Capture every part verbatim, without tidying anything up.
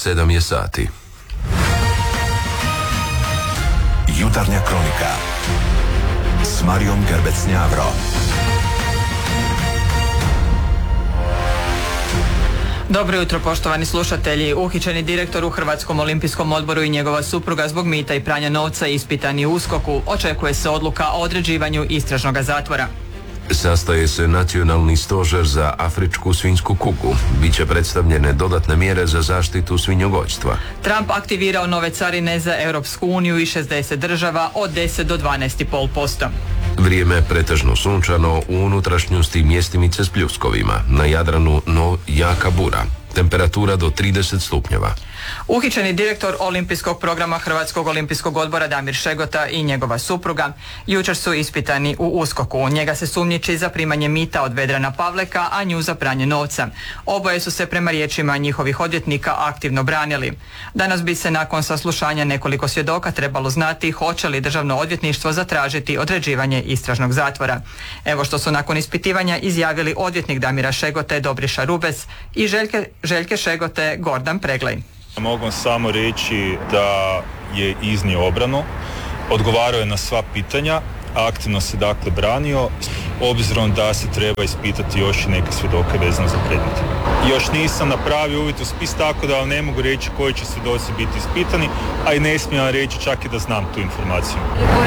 sedam je sati. Jutarnja kronika s Marijom Gerbec-Njavro. Dobro jutro, poštovani slušatelji. Uhićeni direktor u Hrvatskom olimpijskom odboru i njegova supruga zbog mita i pranja novca ispitani u USKOK-u. Očekuje se odluka o određivanju istražnog zatvora. Sastaje se Nacionalni stožer za afričku svinjsku kugu. Biće predstavljene dodatne mjere za zaštitu svinjogojstva. Trump aktivirao nove carine za Europsku uniju i šezdeset država od deset do dvanaest zarez pet posto. Vrijeme pretežno sunčano, u unutrašnjosti mjestimice s pljuskovima. Na Jadranu no jaka bura. Temperatura do trideset stupnjeva. Uhićeni direktor olimpijskog programa Hrvatskog olimpijskog odbora Damir Šegota i njegova supruga jučer su ispitani u USKOK-u. Njega se sumnjiči za primanje mita od Vedrana Pavleka, a nju za pranje novca. Oboje su se prema riječima njihovih odvjetnika aktivno branili. Danas bi se nakon saslušanja nekoliko svjedoka trebalo znati hoće li državno odvjetništvo zatražiti određivanje istražnog zatvora. Evo što su nakon ispitivanja izjavili odvjetnik Damira Šegote Dobriša Rubes i Željke, Željke Šegote Gordan Preglej. Mogu samo reći da je iznio obranu, odgovarao je na sva pitanja, aktivno se dakle branio, obzirom da se treba ispitati još i neke svjedoke vezano za predmet. Još nisam napravio uvid u spis, tako da vam ne mogu reći koji će svjedoci biti ispitani, a i ne smijem reći čak i da znam tu informaciju.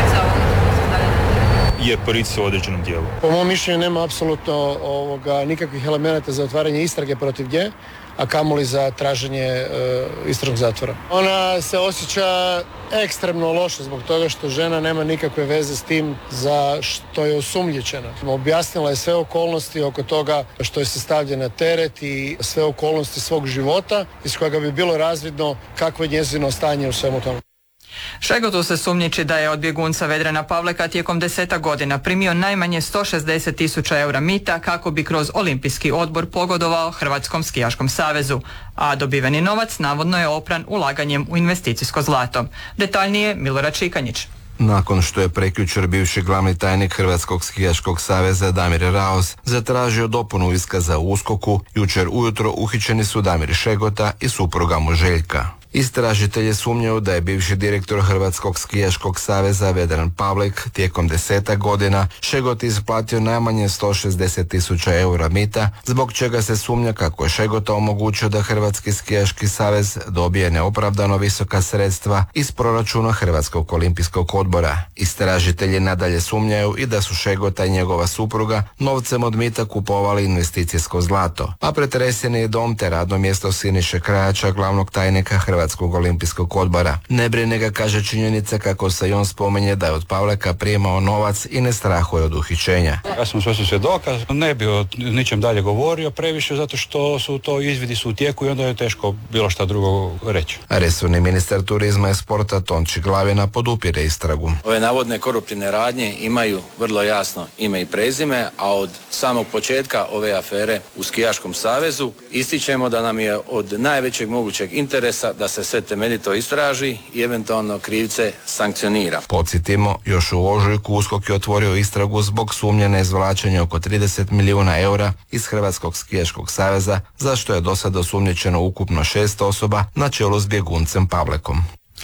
Je policija u određenom dijelu. Po mom mišljenju nema apsolutno ovoga, nikakvih elemenata za otvaranje istrage protiv nje, a kamoli za traženje e, istražnog zatvora. Ona se osjeća ekstremno loše zbog toga što žena nema nikakve veze s tim za što je osumnjičena. Objasnila je sve okolnosti oko toga što je se stavlja na teret i sve okolnosti svog života iz kojega bi bilo razvidno kakvo je njezino stanje u svemu tome. Šegotu se sumnjiči da je od bjegunca Vedrana Pavleka tijekom deseta godina primio najmanje sto šezdeset tisuća eura mita kako bi kroz olimpijski odbor pogodovao Hrvatskom skijaškom savezu, a dobiveni novac navodno je opran ulaganjem u investicijsko zlato. Detaljnije Milorad Čikanjić. Nakon što je prekjučer bivši glavni tajnik Hrvatskog skijaškog saveza Damir Raos zatražio dopunu iskaza u USKOK-u, jučer ujutro uhićeni su Damir Šegota i supruga mu Željka. Istražitelji sumnjaju da je bivši direktor Hrvatskog skijaškog saveza Vedran Pavlek tijekom deseta godina Šegoti isplatio najmanje sto šezdeset tisuća eura mita, zbog čega se sumnja kako je Šegota omogućio da Hrvatski skijaški savez dobije neopravdano visoka sredstva iz proračuna Hrvatskog olimpijskog odbora. Istražitelji nadalje sumnjaju i da su Šegota i njegova supruga novcem od mita kupovali investicijsko zlato, a pretreseni je dom te radno mjesto Siniše Krajača, glavnog tajnika Hrvatskog Hrvatskog olimpijskog odbora. Ne brine ga, kaže, činjenica kako se i on spominje da je od Pavleka primao novac i ne strahuje od uhićenja. Ja sam sve svjedoka, ne bi o ničem dalje govorio previše zato što su to izvidi su u tijeku i onda je teško bilo šta drugo reći. Resorni ministar turizma i sporta Tonči Glavina podupire istragu. Ove navodne koruptivne radnje imaju vrlo jasno ime i prezime, a od samog početka ove afere u Skijaškom savezu ističemo da nam je od najvećeg mogućeg interesa da se sve temeljito istraži i eventualno krivce sankcionira. Podsjetimo, još u ožujku USKOK je otvorio istragu zbog sumnje na izvlačenje oko trideset milijuna eura iz Hrvatskog skijaškog saveza, za što je do sada osumnjičeno ukupno šest osoba na čelu s bjeguncem Pavlekom.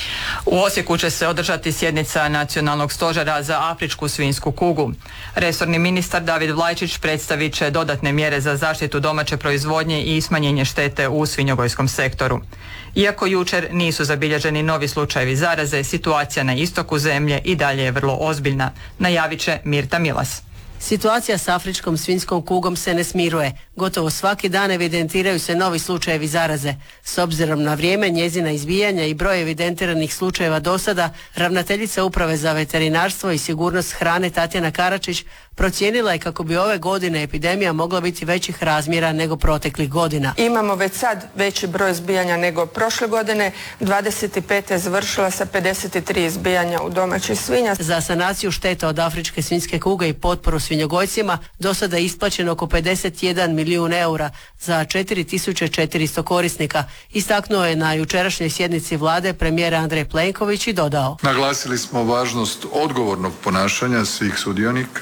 U Osijeku će se održati sjednica Nacionalnog stožera za afričku svinjsku kugu. Resorni ministar David Vlajčić predstavit će dodatne mjere za zaštitu domaće proizvodnje i smanjenje štete u svinjogojskom sektoru. Iako jučer nisu zabilježeni novi slučajevi zaraze, situacija na istoku zemlje i dalje je vrlo ozbiljna, najavit će Mirta Milas. Situacija s afričkom svinjskom kugom se ne smiruje. Gotovo svaki dan evidentiraju se novi slučajevi zaraze. S obzirom na vrijeme njezina izbijanja i broj evidentiranih slučajeva do sada, ravnateljica Uprave za veterinarstvo i sigurnost hrane Tatjana Karačić procijenila je kako bi ove godine epidemija mogla biti većih razmjera nego proteklih godina. Imamo već sad veći broj izbijanja nego prošle godine. dvadeset pet je završila sa pedeset tri izbijanja u domaćih svinja. Za sanaciju šteta od afričke svinjske kuge i potporu svinjogojcima do sada je isplaćeno oko pedeset jedan milijun eura za četiri tisuće četiristo korisnika. Istaknuo je na jučerašnjoj sjednici vlade premijer Andrej Plenković i dodao: Naglasili smo važnost odgovornog ponašanja svih sudionika i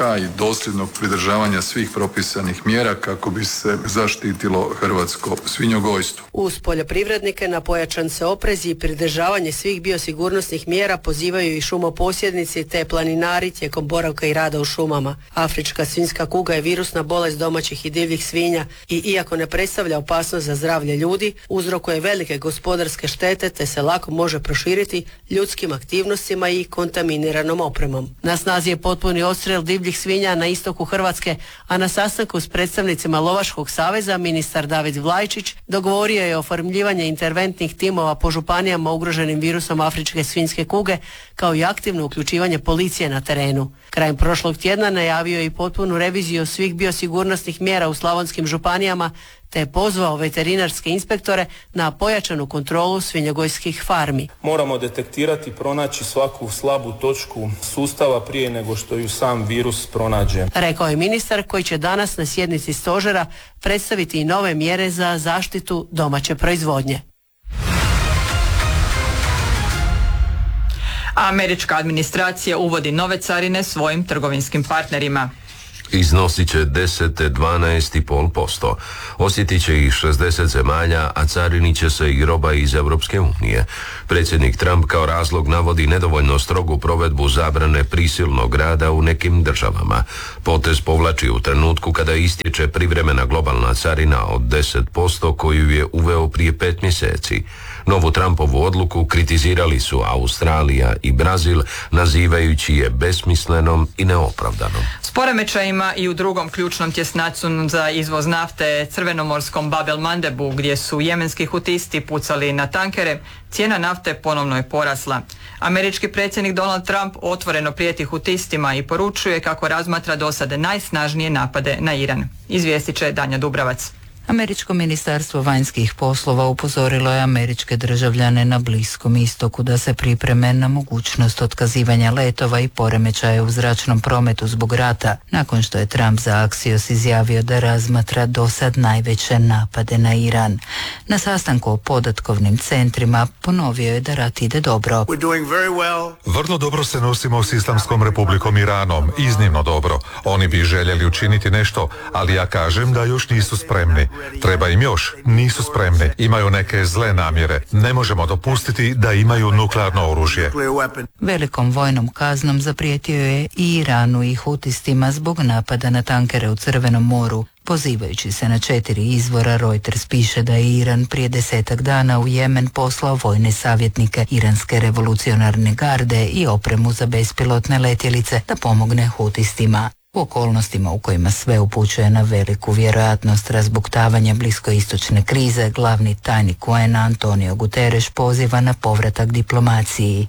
dosljednog pridržavanja svih propisanih mjera kako bi se zaštitilo hrvatsko svinjogojstvo. Uz poljoprivrednike na pojačan se oprez i pridržavanje svih biosigurnosnih mjera pozivaju i šumoposjednici te planinari tijekom boravka i rada u šumama. Afrička svinjska kuga je virusna bolest domaćih i divljih svinja i iako ne predstavlja opasnost za zdravlje ljudi, uzrokuje velike gospodarske štete te se lako može proširiti ljudskim aktivnostima i kontaminiranom opremom. Na snazi je potpuni odstrel divljih svinja na istoku Hrvatske, a na sastanku s predstavnicima Lovačkog saveza ministar David Vlajčić dogovorio je oformljivanje interventnih timova po županijama ugroženim virusom afričke svinjske kuge, kao i aktivno uključivanje policije na terenu. Krajem prošlog tjedna najavio je i potpunu reviziju svih biosigurnosnih mjera u slavonskim županijama, te je pozvao veterinarske inspektore na pojačanu kontrolu svinjogojskih farmi. Moramo detektirati i pronaći svaku slabu točku sustava prije nego što ju sam virus pronađe. Rekao je ministar koji će danas na sjednici stožera predstaviti i nove mjere za zaštitu domaće proizvodnje. Američka administracija uvodi nove carine svojim trgovinskim partnerima. Iznosit će deset do dvanaest zarez pet posto. Osjetit će ih šezdeset zemalja, a carinit će se i roba iz Europske unije. Predsjednik Trump kao razlog navodi nedovoljno strogu provedbu zabrane prisilnog rada u nekim državama. Potez povlači u trenutku kada istječe privremena globalna carina od deset posto koju je uveo prije pet mjeseci. Novu Trumpovu odluku kritizirali su Australija i Brazil, nazivajući je besmislenom i neopravdanom. S poremećajima i u drugom ključnom tjesnacu za izvoz nafte, crvenomorskom Bab el Mandebu, gdje su jemenski hutisti pucali na tankere, cijena nafte ponovno je porasla. Američki predsjednik Donald Trump otvoreno prijeti hutistima i poručuje kako razmatra dosad najsnažnije napade na Iran. Izvijestit će Danja Dubravac. Američko ministarstvo vanjskih poslova upozorilo je američke državljane na Bliskom istoku da se pripreme na mogućnost otkazivanja letova i poremećaja u zračnom prometu zbog rata, nakon što je Trump za Axios izjavio da razmatra dosad najveće napade na Iran. Na sastanku o podatkovnim centrima ponovio je da rat ide dobro. Vrlo dobro se nosimo s Islamskom republikom Iranom, iznimno dobro. Oni bi željeli učiniti nešto, ali ja kažem da još nisu spremni. Treba im još, nisu spremni, imaju neke zle namjere. Ne možemo dopustiti da imaju nuklearno oružje. Velikom vojnom kaznom zaprijetio je i Iranu i hutistima zbog napada na tankere u Crvenom moru. Pozivajući se na četiri izvora, Reuters piše da je Iran prije desetak dana u Jemen poslao vojne savjetnike Iranske revolucionarne garde i opremu za bespilotne letjelice da pomogne hutistima. U okolnostima u kojima sve upućuje na veliku vjerojatnost razbuktavanja bliskoistočne krize, glavni tajnik U N Antonio Guterres poziva na povratak diplomaciji.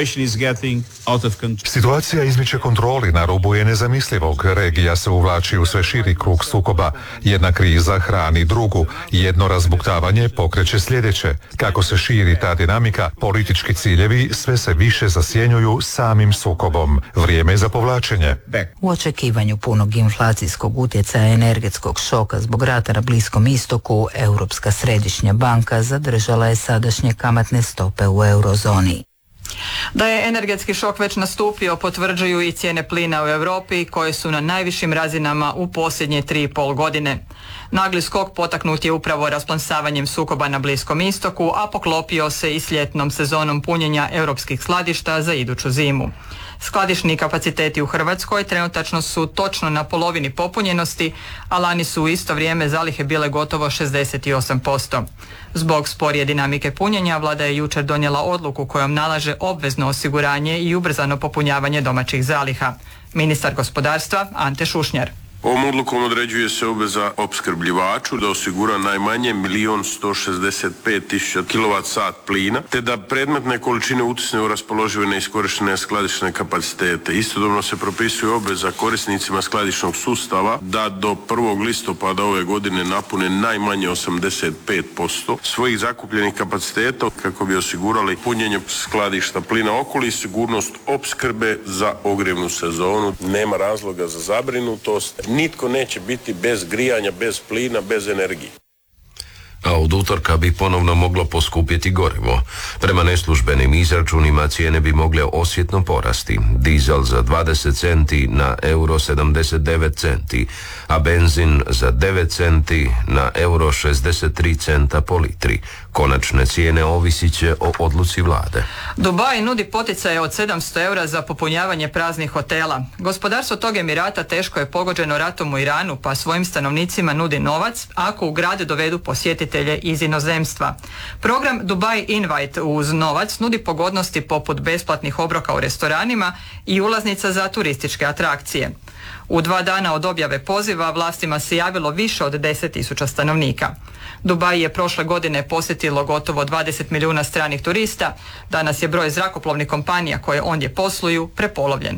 Situacija izmiče kontroli, na rubu je nezamislivog. Regija se uvlači u sve širi krug sukoba. Jedna kriza hrani drugu. Jedno razbuktavanje pokreće sljedeće. Kako se širi ta dinamika, politički ciljevi sve se više zasjenjuju samim sukobom. Vrijeme je za povlačenje. U očekivanju punog inflacijskog utjecaja energetskog šoka zbog rata na Bliskom istoku, Europska središnja banka zadržala je sadašnje kamatne stope u eurozoni. Da je energetski šok već nastupio potvrđuju i cijene plina u Europi koje su na najvišim razinama u posljednje tri i pol godine. Nagli skok potaknut je upravo rasplamsavanjem sukoba na Bliskom istoku, a poklopio se i s ljetnom sezonom punjenja europskih skladišta za iduću zimu. Skladišni kapaciteti u Hrvatskoj trenutačno su točno na polovini popunjenosti, a lani su u isto vrijeme zalihe bile gotovo šezdeset osam posto. Zbog sporije dinamike punjenja, vlada je jučer donijela odluku kojom nalaže obvezno osiguranje i ubrzano popunjavanje domaćih zaliha. Ministar gospodarstva Ante Šušnjar. Ovom odlukom određuje se obveza opskrbljivaču da osigura najmanje milijon sto šezdeset pet tisuća kilovat sat plina, te da predmetne količine utisne u raspoložive neiskorištene skladišne kapacitete. Istodobno se propisuje obveza korisnicima skladišnog sustava da do prvog listopada ove godine napune najmanje osamdeset pet posto svojih zakupljenih kapaciteta kako bi osigurali punjenje skladišta plina okoli i sigurnost opskrbe za ogrjevnu sezonu. Nema razloga za zabrinutost. Nitko neće biti bez grijanja, bez plina, bez energije. a od utorka bi ponovno moglo poskupjeti gorivo. Prema neslužbenim izračunima cijene bi mogle osjetno porasti. Dizel za dvadeset centi na euro sedamdeset devet centi, a benzin za devet centi na euro šezdeset tri centa po litri. Konačne cijene ovisit će o odluci vlade. Dubaj nudi poticaje od sedamsto eura za popunjavanje praznih hotela. Gospodarstvo tog Emirata teško je pogođeno ratom u Iranu, pa svojim stanovnicima nudi novac ako u grad dovedu posjetitelje iz inozemstva. Program Dubai Invite uz novac nudi pogodnosti poput besplatnih obroka u restoranima i ulaznica za turističke atrakcije. U dva dana od objave poziva vlastima se javilo više od deset tisuća stanovnika. Dubaj je prošle godine posjetilo gotovo dvadeset milijuna stranih turista. Danas je broj zrakoplovnih kompanija koje ondje posluju prepolovljen.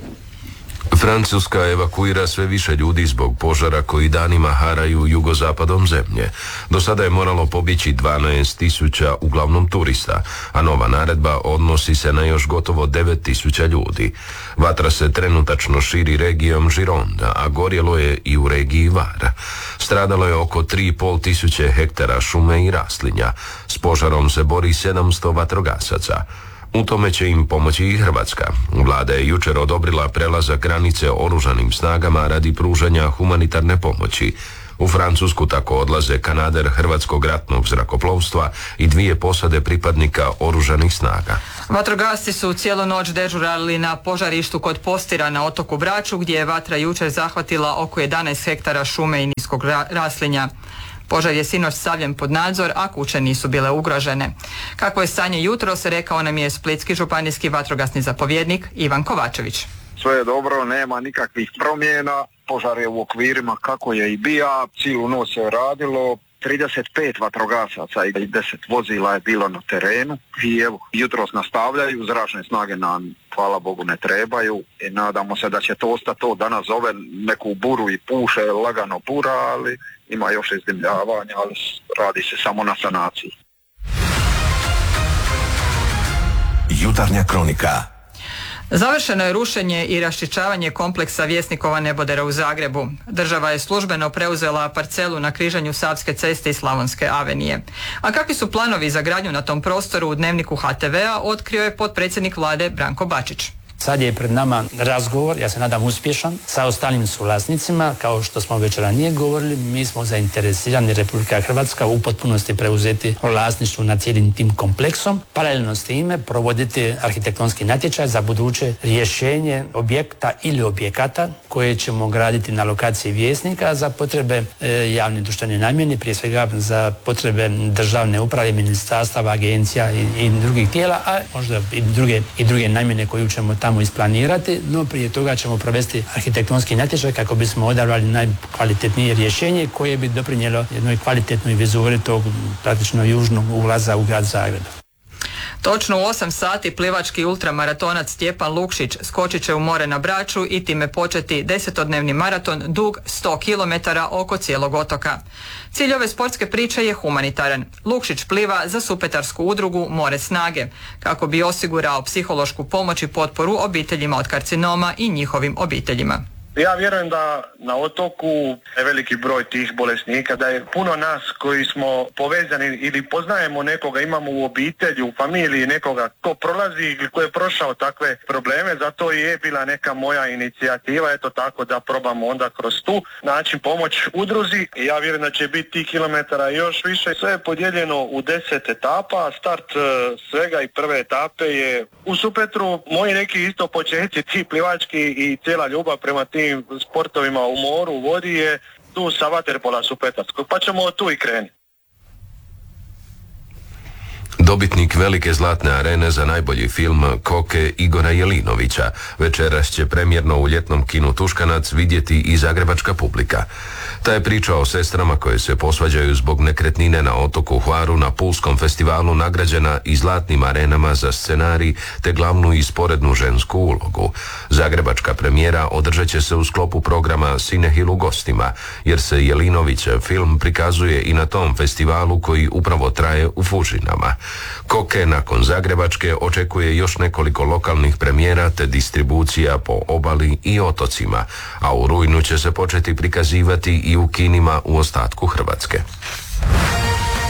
Francuska evakuira sve više ljudi zbog požara koji danima haraju jugozapadom zemlje. Do sada je moralo pobjeći dvanaest tisuća uglavnom turista, a nova naredba odnosi se na još gotovo devet tisuća ljudi. Vatra se trenutačno širi regijom Gironde, a gorjelo je i u regiji Var. Stradalo je oko tri i pol tisuće hektara šume i raslinja. S požarom se bori sedamsto vatrogasaca. U tome će im pomoći i Hrvatska. Vlada je jučer odobrila prelazak granice oružanim snagama radi pružanja humanitarne pomoći. U Francusku tako odlaze kanader Hrvatskog ratnog zrakoplovstva i dvije posade pripadnika oružanih snaga. Vatrogasci su cijelu noć dežurali na požarištu kod Postira na otoku Braču, gdje je vatra jučer zahvatila oko jedanaest hektara šume i niskog raslinja. Požar je sinoć stavljen pod nadzor, a kuće nisu bile ugrožene. Kako je stanje jutros, rekao nam je splitski županijski vatrogasni zapovjednik Ivan Kovačević. Sve je dobro, nema nikakvih promjena, požar je u okvirima kako je i bija, cijelu noć se radilo, trideset pet vatrogasaca i deset vozila je bilo na terenu i evo, jutros nastavljaju, zračne snage nam, hvala Bogu, ne trebaju i nadamo se da će to ostati to. Danas zove neku buru i puše, lagano bura, ali ima još izdimljavanja, ali radi se samo na sanaciji. Jutarnja kronika. Završeno je rušenje i raščišćavanje kompleksa Vjesnikova nebodera u Zagrebu. Država je službeno preuzela parcelu na križanju Savske ceste i Slavonske avenije. A kakvi su planovi za gradnju na tom prostoru u Dnevniku ha te vea otkrio je potpredsjednik vlade Branko Bačić. Sad je pred nama razgovor, ja se nadam uspješan, sa ostalim suvlasnicima. Kao što smo već ranije govorili, mi smo zainteresirani, Republika Hrvatska, u potpunosti preuzeti vlasništvo nad cijelim tim kompleksom. Paralelno s time provoditi arhitektonski natječaj za buduće rješenje objekta ili objekata koje ćemo graditi na lokaciji Vjesnika za potrebe e, javne društvene namjene, prije svega za potrebe državne uprave, ministarstava, agencija i, i drugih tijela, a možda i druge, i druge namjene koju ćemo tamo isplanirati, no prije toga ćemo provesti arhitektonski natječaj kako bismo odabrali najkvalitetnije rješenje koje bi doprinijelo jednoj kvalitetnoj vizuri tog praktično južnog ulaza u grad Zagreb. Točno u osam sati plivački ultramaratonac Stjepan Lukšić skočit će u more na Braču i time početi desetodnevni maraton dug sto kilometara oko cijelog otoka. Cilj ove sportske priče je humanitaran. Lukšić pliva za supetarsku udrugu More snage, kako bi osigurao psihološku pomoć i potporu obiteljima od karcinoma i njihovim obiteljima. Ja vjerujem da na otoku je veliki broj tih bolesnika, da je puno nas koji smo povezani ili poznajemo nekoga, imamo u obitelji, u familiji nekoga ko prolazi ili ko je prošao takve probleme, zato je bila neka moja inicijativa, eto tako da probamo onda kroz tu način pomoć udruzi. Ja vjerujem da će biti tih kilometara još više. Sve je podijeljeno u deset etapa, start svega i prve etape je u Supetru. Moji neki isto početci, ti plivački i cijela ljubav prema tim sportovima u moru, u vodi je tu sa vaterpola Supetarskog, pa ćemo tu i krenuti. Dobitnik velike zlatne arene za najbolji film Koke Igora Jelinovića večeras će premjerno u ljetnom kinu Tuškanac vidjeti i zagrebačka publika. Ta je priča o sestrama koje se posvađaju zbog nekretnine na otoku Hvaru na Pulskom festivalu nagrađena i zlatnim arenama za scenarij te glavnu i sporednu žensku ulogu. Zagrebačka premijera održat će se u sklopu programa Cinehil u gostima, jer se Jelinovićev film prikazuje i na tom festivalu koji upravo traje u Fužinama. Koke nakon zagrebačke očekuje još nekoliko lokalnih premijera te distribucija po obali i otocima, a u rujnu će se početi prikazivati i u kinima u ostatku Hrvatske.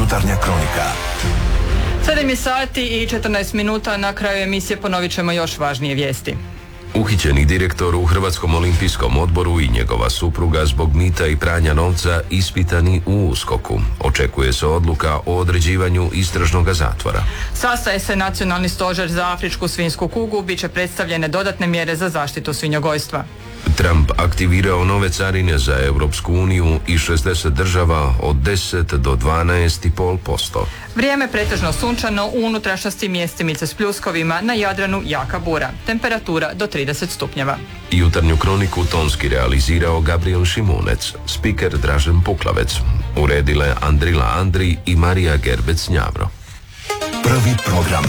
Jutarnja kronika. sedam je sati i četrnaest minuta, na kraju emisije ponovit ćemo još važnije vijesti. Uhićeni direktor u Hrvatskom olimpijskom odboru i njegova supruga zbog mita i pranja novca ispitani u USKOK-u. Očekuje se odluka o određivanju istražnog zatvora. Sastaje se Nacionalni stožer za afričku svinjsku kugu, bit će predstavljene dodatne mjere za zaštitu svinjogojstva. Trump aktivirao nove carine za Europsku uniju i šezdeset država od deset do dvanaest zarez pet posto. Vrijeme pretežno sunčano, u unutrašnjosti mjestimice s pljuskovima, na Jadranu jaka bura. Temperatura do trideset stupnjeva. Jutarnju kroniku tonski realizirao Gabriel Šimunec, spiker Dražen Puklavec. Uredile Andrila Andri i Marija Gerbec-Njavro. Prvi program.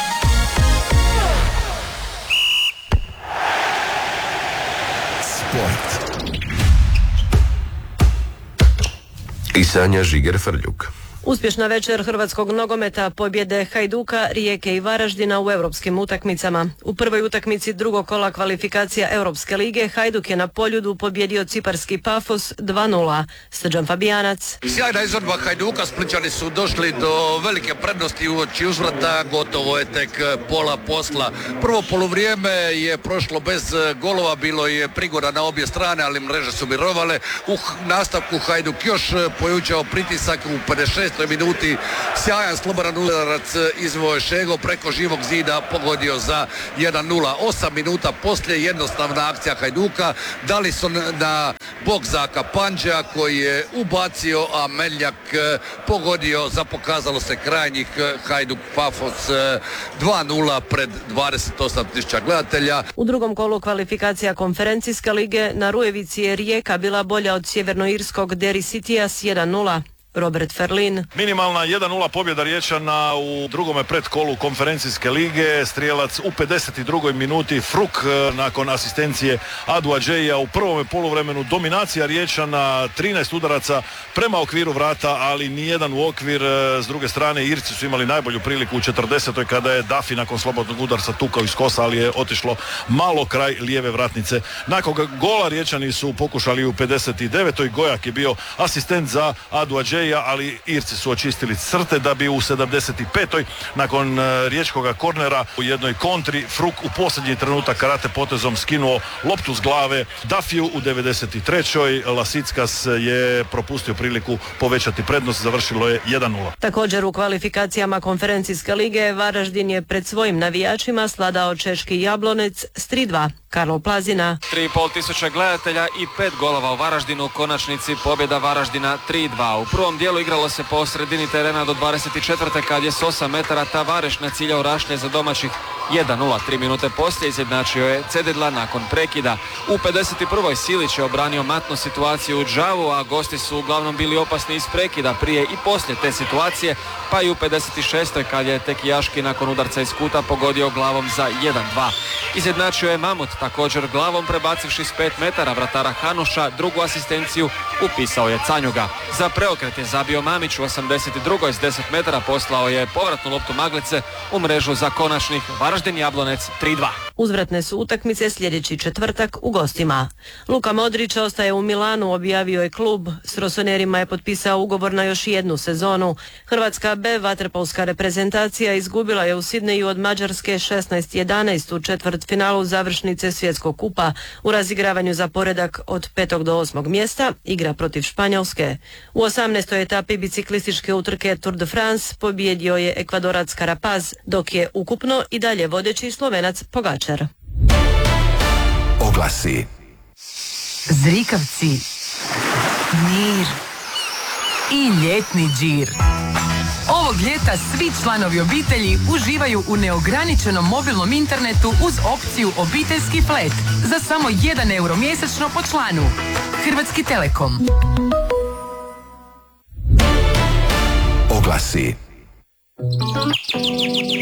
Sport. I Sanja Žiger-Frljuk. Uspješna večer hrvatskog nogometa, pobjede Hajduka, Rijeke i Varaždina u europskim utakmicama. U prvoj utakmici drugog kola kvalifikacija Europske lige Hajduk je na Poljudu pobjedio ciparski Pafos dva nula. Srđan Fabijanac. Sjajna izvedba Hajduka, Splićani su došli do velike prednosti uoči uzvrata, gotovo je tek pola posla. Prvo poluvrijeme je prošlo bez golova, bilo je prigoda na obje strane, ali mreže su mirovale. U nastavku Hajduk još pojučao pritisak u pedeset šestoj minuti, sjajan slobodan udarac izveo Šego preko živog zida, pogodio za jedan nula. Osam minuta poslije jednostavna akcija Hajduka, dali su na bok za Kapanđa koji je ubacio, a Meljak pogodio za pokazalo se krajnjih Hajduk Pafos dva nula pred dvadeset osam tisuća gledatelja. U drugom kolu kvalifikacija konferencijske lige na Rujevici je Rijeka bila bolja od sjevernoirskog Derry Citya s jedan nula. Robert Ferlin. Minimalna jedan nula pobjeda Riječana u drugome predkolu konferencijske lige. Strijelac u pedeset drugoj minuti, Fruk nakon asistencije Adu Adžeja u prvome poluvremenu. Dominacija Riječana, trinaest udaraca prema okviru vrata, ali nijedan u okvir. S druge strane, Irci su imali najbolju priliku u četrdesetoj kada je Dafi nakon slobodnog udarca tukao iz kosa, ali je otišlo malo kraj lijeve vratnice. Nakon gola Riječani su pokušali u pedeset devetoj. Gojak je bio asistent za Adu Adžeja, ali Irci su očistili crte da bi u sedamdeset petoj nakon riječkoga kornera u jednoj kontri Fruk u posljednji trenutak karate potezom skinuo loptu s glave Dafiju. U devedeset trećoj Lasickas je propustio priliku povećati prednost, završilo je jedan nula. Također u kvalifikacijama konferencijske lige Varaždin je pred svojim navijačima sladao češki Jablonec s tri dva. Karlo Plazina. tri i pol tisuće gledatelja i pet golova u Varaždinu, u konačnici pobjeda Varaždina tri dva. U prvom dijelu igralo se po sredini terena do dvadeset četvrte kad je s osam metara Tavareš naciljao Rašlje za domaćih jedan nula. Tri minute poslije izjednačio je Cededla nakon prekida. U pedeset prvoj Silić je obranio matnu situaciju u Džavu, a gosti su uglavnom bili opasni iz prekida prije i poslije te situacije, pa i u pedeset šestoj kad je Tekijaški nakon udarca iz kuta pogodio glavom za jedan dva. Izjednačio je Mamut također glavom prebacivši s pet metara vratara Hanuša, drugu asistenciju upisao je Canjuga. Za preokret je zabio Mamić u osamdeset drugoj s deset metara, poslao je povratnu loptu Maglice u mrežu za konačnih Varaždin Jablonec tri dva. Uzvratne su utakmice sljedeći četvrtak u gostima. Luka Modrić ostaje u Milanu, objavio je klub. S Rosonerima je potpisao ugovor na još jednu sezonu. Hrvatska B vaterpolska reprezentacija izgubila je u Sidneju od Mađarske šesnaest jedanaest u četvrtfinalu završnice svjetskog kupa. U razigravanju za poredak od petog do osmog mjesta igra protiv Španjolske. U osamnaestoj etapi biciklističke utrke Tour de France pobjedio je Ekvadorac Carapaz, dok je ukupno i dalje vodeći Slovenac Pogačar. Oglasi. Zrikavci, mir i ljetni džir. Ovog ljeta svi članovi obitelji uživaju u neograničenom mobilnom internetu uz opciju obiteljski flat za samo jedan euro mjesečno po članu. Hrvatski Telekom. Oglasi.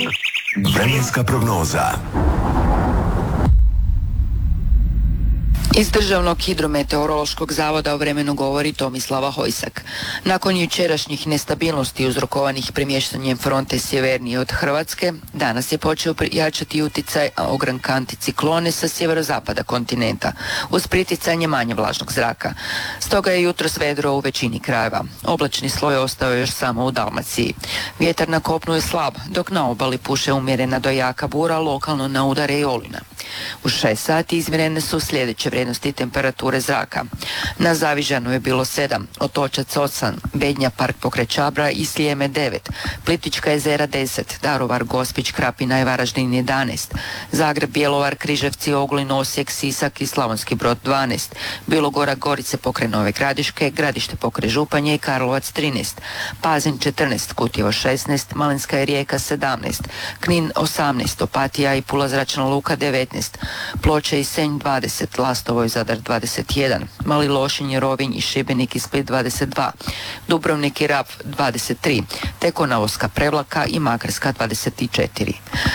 Vremenska prognoza. Iz Državnog hidrometeorološkog zavoda o vremenu govori Tomislava Hojsak. Nakon jučerašnjih nestabilnosti uzrokovanih premještanjem fronte sjevernije od Hrvatske, danas je počeo jačati uticaj ogranka anticiklone sa sjeverozapada kontinenta, uz priticanje manje vlažnog zraka. Stoga je jutros vedro u većini krajeva. Oblačni sloj ostao još samo u Dalmaciji. Vjetar na kopnu je slab, dok na obali puše umjerena do jaka bura, lokalno na udare i olujna. U šest sati izmjerene su sljedeće vrijednosti temperature zraka. Na Zavižanu je bilo sedam, Otočac osam, Bednja, Park pokraj Čabra i Sljeme devet, Plitvička jezera deset, Daruvar, Gospić, Krapina i Varaždin jedanaest, Zagreb, Bjelovar, Križevci, Ogulin, Osijek, Sisak i Slavonski Brod dvanaest, Bilogora, Gorice pokraj Nove Gradiške, Gradište pokraj Županje i Karlovac trinaest, Pazin četrnaest, Kutjevo šesnaest, Malinska i Rijeka sedamnaest, Knin osamnaest, Opatija i Pula zračna luka devetnaest, Ploče i Senj dvadeset, Lastovo i Zadar dvadeset jedan, Mali Lošinj, Rovinj i Šibenik i Split dvadeset dva, Dubrovnik i Rab dvadeset tri, te Konavoska, Prevlaka i Makarska dvadeset četiri.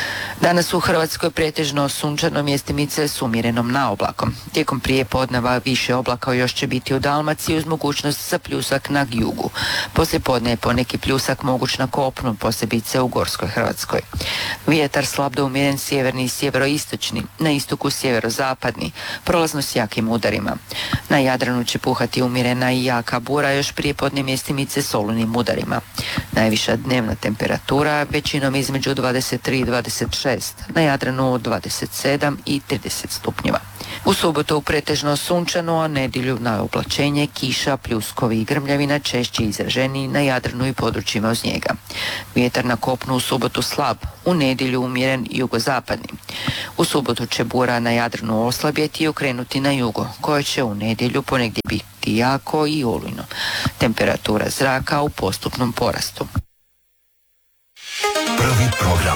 Danas u Hrvatskoj pretežno sunčano, mjestimice s umjerenom naoblakom. Tijekom prije podneva više oblaka još će biti u Dalmaciji uz mogućnost za pljusak na jugu. Poslije podne je poneki pljusak moguć na kopnu, posebice u Gorskoj Hrvatskoj. Vjetar slab do umjeren sjeverni i sjeveroistočni, na istoku sjeverozapadni, prolazno s jakim udarima. Na Jadranu će puhati umjerena i jaka bura, još prije podne mjestimice s olujnim udarima. Najviša dnevna temperatura većinom između dvadeset tri i dvadeset šest, na Jadranu dvadeset sedam i trideset stupnjeva. U subotu pretežno sunčano, a nedjelju na oblačenje, kiša, pljuskovi i grmljavina češće izraženiji na Jadranu i područjima uz njega. Vjetar na kopnu u subotu slab, u nedjelju umjeren jugozapadni. U subotu će bura na Jadranu oslabjeti i okrenuti na jugo, koje će u nedjelju ponegdje biti jako i olujno. Temperatura zraka u postupnom porastu. Prvi program.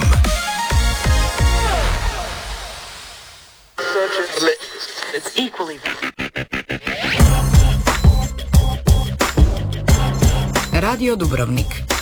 Radio Dubrovnik.